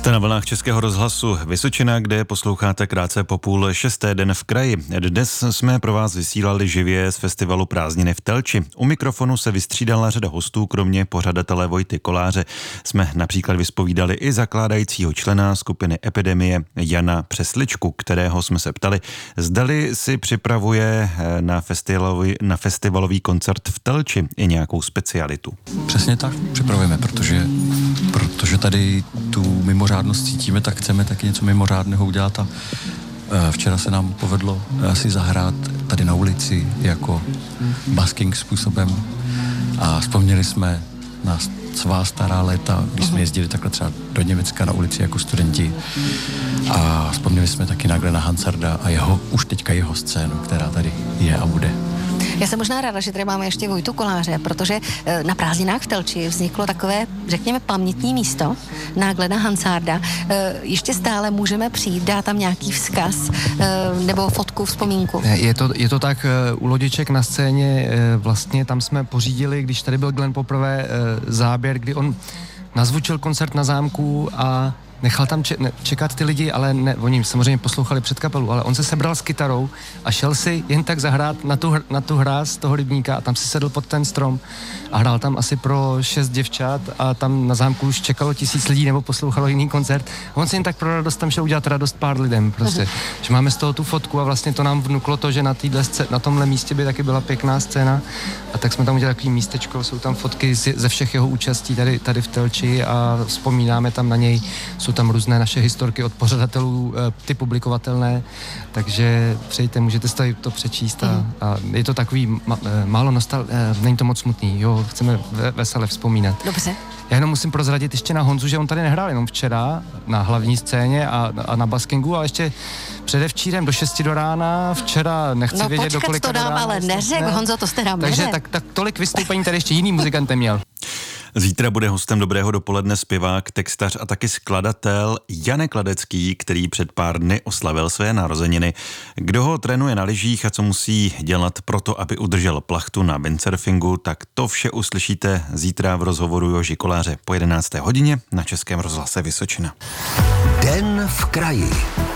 Jste na vlnách Českého rozhlasu Vysočina, kde posloucháte krátce po 5:30 Den v kraji. Dnes jsme pro vás vysílali živě z festivalu Prázdniny v Telči. U mikrofonu se vystřídala řada hostů, kromě pořadatele Vojty Koláře. Jsme například vyspovídali i zakládajícího člena skupiny Epidemie Jana Přesličku, kterého jsme se ptali, zdali si připravuje na festivalový koncert v Telči i nějakou specialitu. Přesně tak, připravujeme, protože tady tu mimořádnost cítíme, tak chceme taky něco mimořádného udělat a včera se nám povedlo si zahrát tady na ulici jako busking způsobem a vzpomněli jsme na svá stará léta, když jsme jezdili takhle třeba do Německa na ulici jako studenti a vzpomněli jsme taky na Glena Hansarda a už teďka jeho scénu, která tady je a bude. Já jsem možná ráda, že tady máme ještě Vojtu Koláře, protože na prázdninách v Telči vzniklo takové, řekněme, pamětní místo na Glena Hansarda. Ještě stále můžeme přijít, dát tam nějaký vzkaz nebo fotku, vzpomínku. Je to tak, u Lodiček na scéně vlastně tam jsme pořídili, když tady byl Glen poprvé, záběr, kdy on nazvučil koncert na zámku a nechal tam čekat ty lidi, ale ne, oni samozřejmě poslouchali před kapelu, ale on se sebral s kytarou a šel si jen tak zahrát na tu hráz toho rybníka a tam si sedl pod ten strom a hrál tam asi pro 6 děvčat a tam na zámku už čekalo 1000 lidí nebo poslouchalo jiný koncert. A on si jen tak pro radost tam šel udělat radost pár lidem prostě. Že máme z toho tu fotku a vlastně to nám vnuklo to, že na tomhle místě by taky byla pěkná scéna a tak jsme tam udělali takový místečko, jsou tam fotky ze všech jeho účastí tady v Telči a vzpomínáme tam na něj. Jsou tam různé naše historky od pořadatelů, ty publikovatelné, takže přejďte, můžete si to přečíst a je to takový málo není to moc smutný, jo, chceme vesele vzpomínat. Dobře. Já jenom musím prozradit ještě na Honzu, že on tady nehrál jenom včera na hlavní scéně a na baskingu, ale ještě předevčírem do 6 do rána, včera nechci vědět do kolika do rána. No počkat, to dám, ale neřek, Honzo, to jste nám Takže neřek. tak tolik vystoupení tady ještě jiný muzikantem měl. Zítra bude hostem Dobrého dopoledne zpěvák, textař a taky skladatel Janek Kladecký, který před pár dny oslavil své narozeniny. Kdo ho trénuje na lyžích a co musí dělat proto, aby udržel plachtu na windsurfingu, tak to vše uslyšíte zítra v rozhovoru Joži Koláře po 11. hodině na Českém rozhlase Vysočina. Den v kraji.